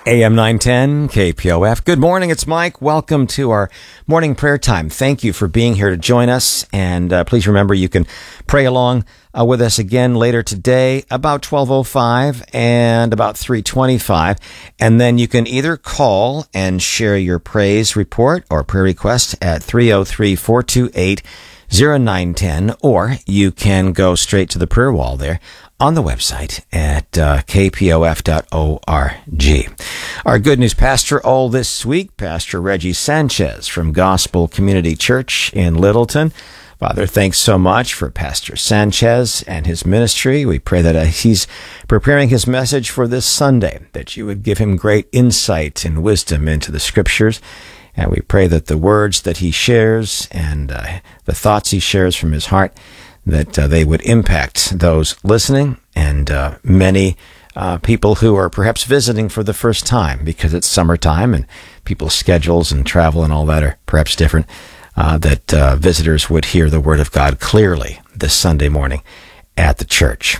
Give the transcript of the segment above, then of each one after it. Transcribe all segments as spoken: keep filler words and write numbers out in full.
A M nine ten, K P O F. Good morning, it's Mike. Welcome to our morning prayer time. Thank you for being here to join us. And uh, please remember you can pray along uh, with us again later today, about twelve oh five and about three twenty-five. And then you can either call and share your praise report or prayer request at three oh three, four two eight, oh nine one oh, or you can go straight to the prayer wall there on the website at uh, k p o f dot org. Our good news pastor all this week, Pastor Reggie Sanchez from Gospel Community Church in Littleton. Father, thanks so much for Pastor Sanchez and his ministry. We pray that uh, he's preparing his message for this Sunday, that you would give him great insight and wisdom into the Scriptures. And we pray that the words that he shares and uh, the thoughts he shares from his heart, that uh, they would impact those listening and uh, many uh, people who are perhaps visiting for the first time, because it's summertime and people's schedules and travel and all that are perhaps different, uh, that uh, visitors would hear the Word of God clearly this Sunday morning at the church.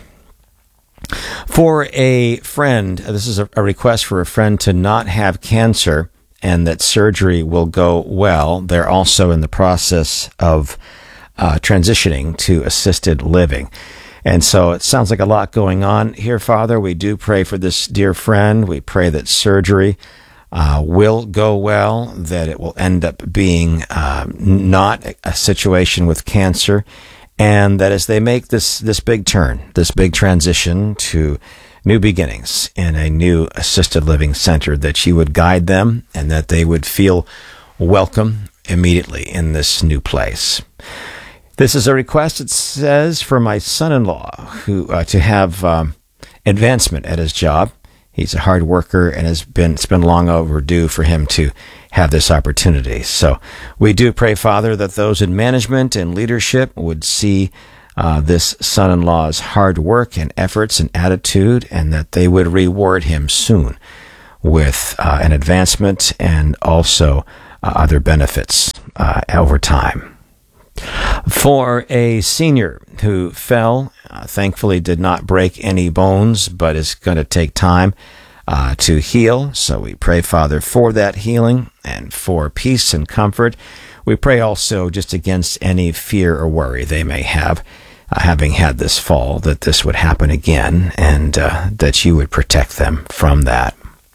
For a friend, this is a, a request for a friend to not have cancer and that surgery will go well. They're also in the process of Uh, transitioning to assisted living. And so it sounds like a lot going on here, Father. We do pray for this dear friend. We pray that surgery uh, will go well, that it will end up being uh, not a situation with cancer, and that as they make this, this big turn, this big transition to new beginnings in a new assisted living center, that you would guide them and that they would feel welcome immediately in this new place. This is a request, it says, for my son-in-law who uh, to have um, advancement at his job. He's a hard worker, and has been it's been long overdue for him to have this opportunity. So we do pray, Father, that those in management and leadership would see uh, this son-in-law's hard work and efforts and attitude, and that they would reward him soon with uh, an advancement and also uh, other benefits uh, over time. For a senior who fell, uh, thankfully did not break any bones, but is going to take time uh, to heal. So we pray, Father, for that healing and for peace and comfort. We pray also just against any fear or worry they may have, uh, having had this fall, that this would happen again, and uh, that you would protect them from that.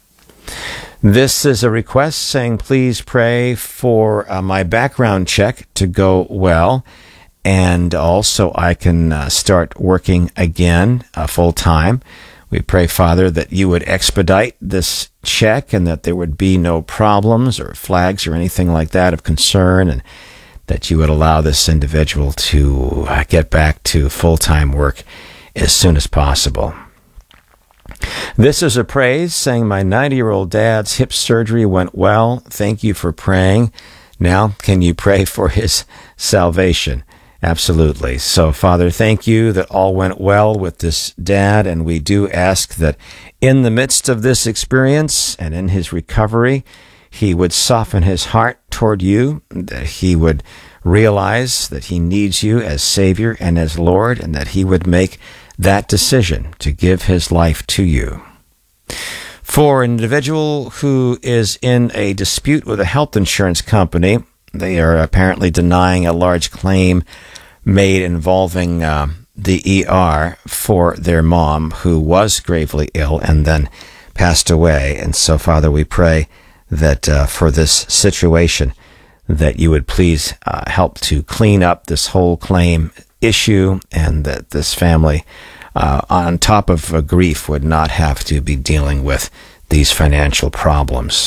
This is a request saying, please pray for uh, my background check to go well, and also I can uh, start working again uh, full time. We pray, Father, that you would expedite this check and that there would be no problems or flags or anything like that of concern, and that you would allow this individual to uh, get back to full-time work as soon as possible. This is a praise saying, my ninety-year-old dad's hip surgery went well. Thank you for praying. Now, can you pray for his salvation? Absolutely. So, Father, thank you that all went well with this dad, and we do ask that in the midst of this experience and in his recovery, he would soften his heart toward you, that he would realize that he needs you as Savior and as Lord, and that he would make that decision to give his life to you. For an individual who is in a dispute with a health insurance company, they are apparently denying a large claim made involving uh, the E R for their mom, who was gravely ill and then passed away. And so, Father, we pray that uh, for this situation, that you would please uh, help to clean up this whole claim issue, and that this family, uh, on top of uh, grief, would not have to be dealing with these financial problems.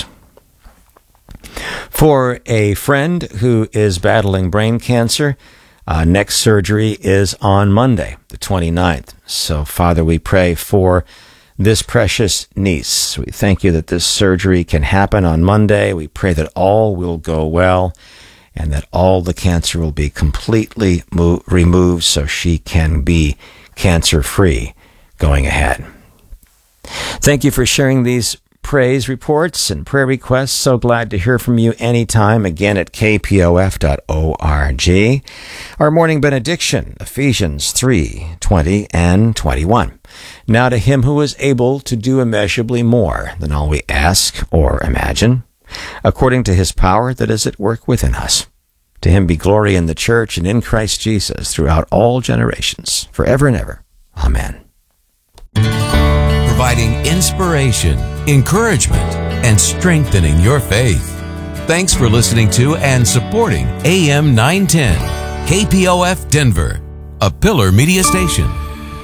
For a friend who is battling brain cancer, uh, next surgery is on Monday, the twenty-ninth. So, Father, we pray for this precious niece. We thank you that this surgery can happen on Monday. We pray that all will go well, and that all the cancer will be completely mo- removed so she can be cancer-free going ahead. Thank you for sharing these praise reports and prayer requests. So glad to hear from you anytime, again at k p o f dot org. Our morning benediction, Ephesians three, twenty and twenty-one. Now to him who is able to do immeasurably more than all we ask or imagine, according to his power that is at work within us. To him be glory in the church and in Christ Jesus throughout all generations, forever and ever. Amen. Providing inspiration, encouragement, and strengthening your faith. Thanks for listening to and supporting A M nine ten, K P O F Denver, a Pillar Media Station.